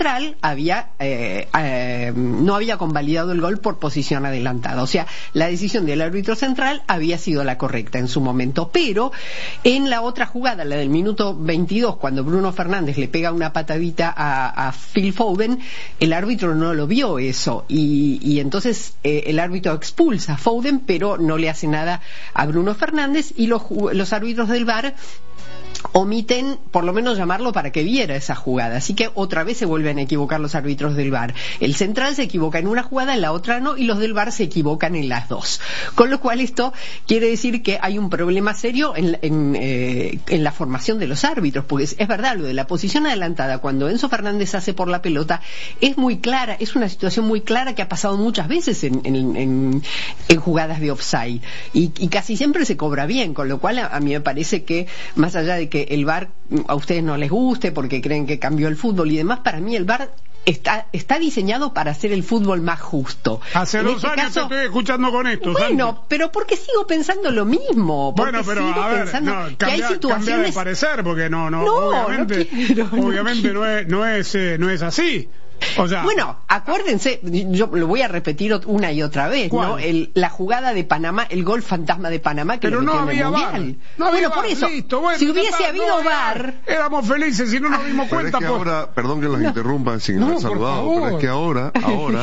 central no había convalidado el gol por posición adelantada. O sea, la decisión del árbitro central había sido la correcta en su momento, pero en la otra jugada, la del minuto 22, cuando Bruno Fernández le pega una patadita a Phil Foden, el árbitro no lo vio eso, y entonces el árbitro expulsa a Foden, pero no le hace nada a Bruno Fernández, y los árbitros del VAR omiten por lo menos llamarlo para que viera esa jugada. Así que otra vez se vuelven a equivocar los árbitros del VAR. El central se equivoca en una jugada, en la otra no, y los del VAR se equivocan en las dos. Con lo cual esto quiere decir que hay un problema serio en la formación de los árbitros, porque es verdad, lo de la posición adelantada cuando Enzo Fernández hace por la pelota es muy clara, es una situación muy clara que ha pasado muchas veces en jugadas de offside, y casi siempre se cobra bien, con lo cual a mí me parece que, más allá de que el VAR a ustedes no les guste porque creen que cambió el fútbol y demás, para mí el VAR está diseñado para hacer el fútbol más justo. Hace 2 años te estoy escuchando con esto. Bueno, Santi, pero porque sigo pensando lo mismo. Bueno, pero sigo a ver, pensando que hay situaciones... cambia de parecer, porque obviamente no es así. O sea, bueno, acuérdense, yo lo voy a repetir una y otra vez, ¿cuál? ¿No? La jugada de Panamá, el gol fantasma de Panamá, que pero lo no había VAR. No había por VAR, eso, listo, bueno, si hubiese habido VAR, éramos felices y no nos dimos cuenta. Pero es que ahora, perdón que los interrumpa sin haber saludado, pero es que ahora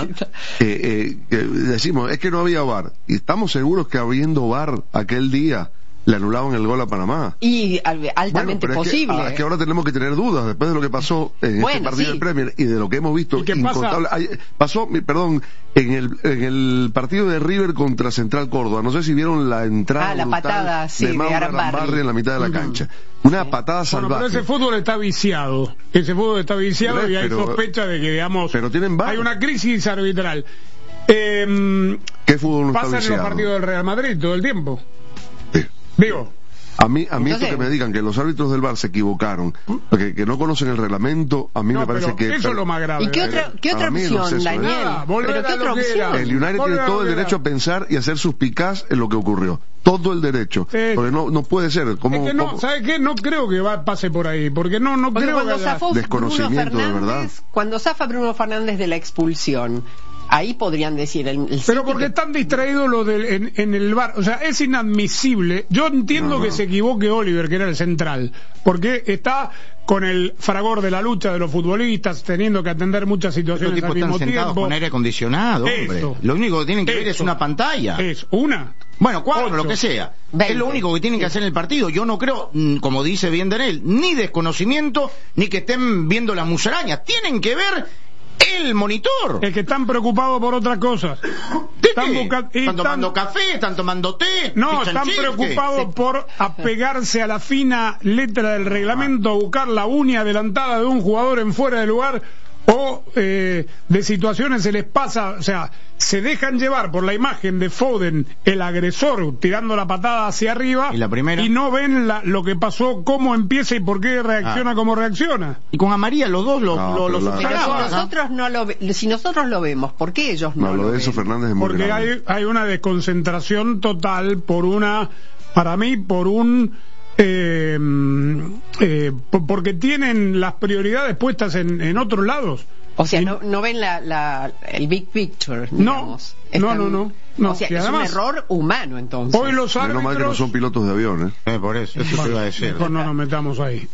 decimos, es que no había VAR, y estamos seguros que habiendo VAR aquel día le anulaban el gol a Panamá. Y altamente posible. Es que ahora tenemos que tener dudas después de lo que pasó en este partido del Premier y de lo que hemos visto incontable. Pasó, perdón, en el partido de River contra Central Córdoba. No sé si vieron la entrada la patada, de Arambarri en la mitad de la cancha. Una patada salvaje. Pero ese fútbol está viciado. Y hay sospecha de que, digamos, pero tienen VAR. Hay una crisis arbitral. ¿Qué fútbol no está viciado? Pasa en los partidos del Real Madrid todo el tiempo. Digo, a mí esto que me digan que los árbitros del VAR se equivocaron, que no conocen el reglamento, a mí me parece que eso es lo más grave. ¿Y qué otra opción, Daniel? ¿Pero qué otra opción? El United tiene todo el derecho a pensar y a ser suspicaz en lo que ocurrió. Todo el derecho. Porque no puede ser. ¿Sabes qué? No creo que pase por ahí. Porque no creo que haya desconocimiento, de verdad. Cuando zafa Bruno Fernández de la expulsión, ahí podrían decir pero porque están distraídos en el VAR. O sea, es inadmisible. Yo entiendo que se equivoque Oliver, que era el central, porque está con el fragor de la lucha de los futbolistas, teniendo que atender muchas situaciones al mismo tiempo. Con aire acondicionado, hombre. Lo único que tienen que ver es una pantalla. Es una. Bueno, 4, lo que sea. 20. Es lo único que tienen que hacer en el partido. Yo no creo, como dice bien Daniel, ni desconocimiento, ni que estén viendo las musarañas. Tienen que ver el monitor. Es que están preocupados por otras cosas. ¿Están tomando café? ¿Están tomando té? No, están preocupados por apegarse a la fina letra del reglamento, a buscar la uña adelantada de un jugador en fuera de lugar, o de situaciones se les pasa, o sea, se dejan llevar por la imagen de Foden, el agresor tirando la patada hacia arriba, y no ven lo que pasó, cómo empieza y por qué reacciona como reacciona. Y con Amaría los dos si nosotros lo vemos, ¿por qué ellos no lo ven? Eso Fernández es muy porque hay una desconcentración total para mí por un porque tienen las prioridades puestas en otros lados. O sea, no ven el big picture, digamos. No. O sea, es un error humano, entonces. Hoy los árbitros... Menos mal que no son pilotos de avión, por eso te iba a decir. Mejor no nos metamos ahí.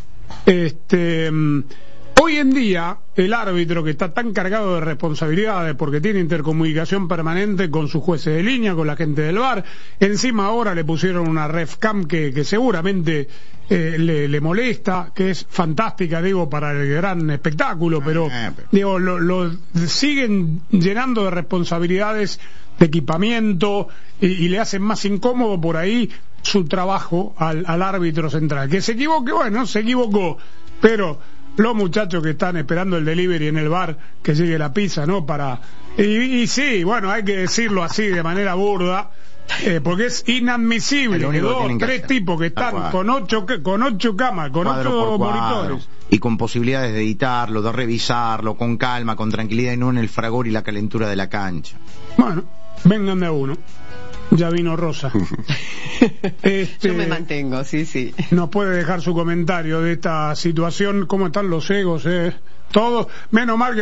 Hoy en día, el árbitro, que está tan cargado de responsabilidades porque tiene intercomunicación permanente con sus jueces de línea, con la gente del VAR, encima ahora le pusieron una refcam que seguramente le molesta, que es fantástica, para el gran espectáculo, pero lo siguen llenando de responsabilidades de equipamiento y le hacen más incómodo por ahí su trabajo al árbitro central. Que se equivoque, bueno, se equivocó, pero los muchachos que están esperando el delivery en el bar, que llegue la pizza, ¿no? Y sí, bueno, hay que decirlo así de manera burda, porque es inadmisible que 2, 3 tipos que están con 8 camas, con 8 monitores, y con posibilidades de editarlo, de revisarlo con calma, con tranquilidad, y no en el fragor y la calentura de la cancha. Bueno, vengan de a uno. Ya vino Rosa. Yo me mantengo, sí. Nos puede dejar su comentario de esta situación. ¿Cómo están los egos? Todos, menos mal que